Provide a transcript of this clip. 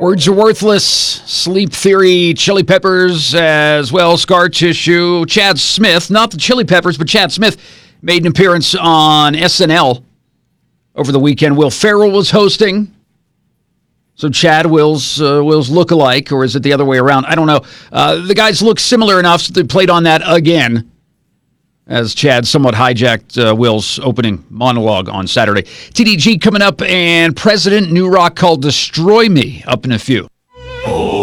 Words Are Worthless, Sleep Theory, Chili Peppers, as well, Scar Tissue. Chad Smith, not the Chili Peppers, but Chad Smith made an appearance on SNL over the weekend. Will Ferrell was hosting. So Chad, Will's look-alike, or is it the other way around? I don't know. The guys look similar enough, so they played on that again, as Chad somewhat hijacked Will's opening monologue on Saturday. TDG coming up, and President, new rock called Destroy Me up in a few.